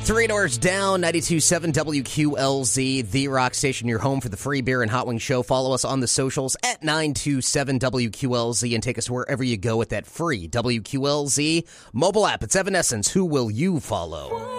3 doors down, 92.7 WQLZ, the rock station, your home for the free beer and hot wing show. Follow us on the socials at 927 WQLZ and take us wherever you go with that free WQLZ mobile app. It's Evanescence. Who will you follow?